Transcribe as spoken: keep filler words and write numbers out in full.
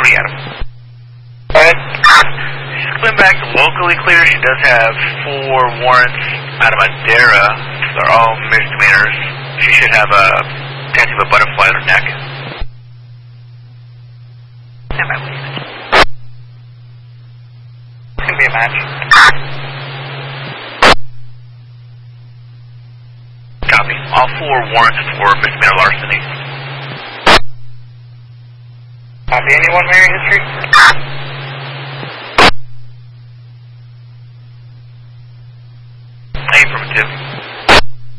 forty Adam. Go ahead. She's coming back locally clear. She does have four warrants out of Madera. They're all misdemeanors. She should have a tattoo of a butterfly on her neck. Stand by, please. It's gonna be a match. Copy. All four warrants for misdemeanor larceny. Copy. Anyone married history?